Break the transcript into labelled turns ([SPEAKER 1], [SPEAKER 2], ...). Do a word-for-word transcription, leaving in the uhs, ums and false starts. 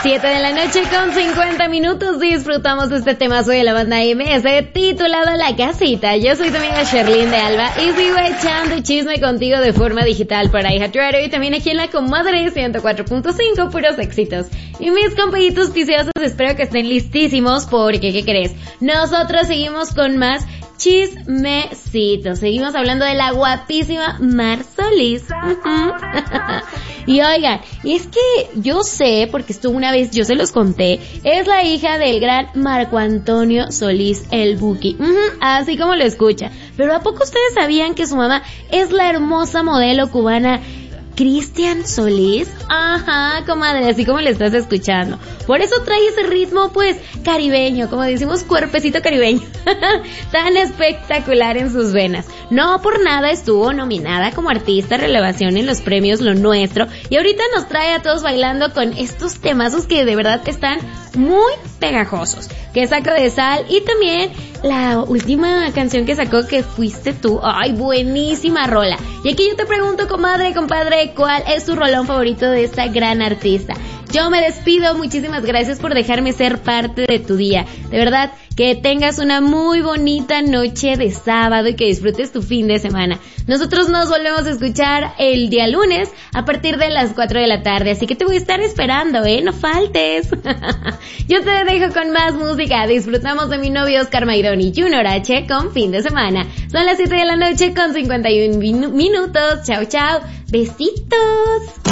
[SPEAKER 1] siete de la noche con cincuenta minutos disfrutamos de este temazo de la banda M S titulado La Casita. Yo soy tu amiga Sherlyn de Alba y sigo echando chisme contigo de forma digital para iHeart Radio y también aquí en la comadre ciento cuatro punto cinco, puros éxitos. Y mis compañitos viciosos, espero que estén listísimos porque, ¿qué crees? Nosotros seguimos con más chismecito. Seguimos hablando de la guapísima Mar Solís. Uh-huh. Y oigan, y es que yo sé, porque esto una vez yo se los conté, es la hija del gran Marco Antonio Solís, el Buki. Uh-huh, así como lo escucha. Pero ¿a poco ustedes sabían que su mamá es la hermosa modelo cubana Cristian Solís? Ajá, comadre, así como le estás escuchando. Por eso trae ese ritmo, pues, caribeño, como decimos, cuerpecito caribeño. Tan espectacular en sus venas. No por nada estuvo nominada como artista revelación en los premios Lo Nuestro. Y ahorita nos trae a todos bailando con estos temazos que de verdad están muy pegajosos. Que Saco de Sal y también la última canción que sacó, que Fuiste Tú. Ay, buenísima rola. Y aquí yo te pregunto, comadre, compadre, ¿cuál es tu rolón favorito de esta gran artista? Yo me despido, muchísimas gracias por dejarme ser parte de tu día. De verdad, que tengas una muy bonita noche de sábado y que disfrutes tu fin de semana. Nosotros nos volvemos a escuchar el día lunes a partir de las cuatro de la tarde, así que te voy a estar esperando, ¿eh? No faltes. Yo te dejo con más música. Disfrutamos de mi novio Oscar Maidón y Junior H con Fin de Semana. Son las siete de la noche con cincuenta y un minutos. Chao, chao. Besitos.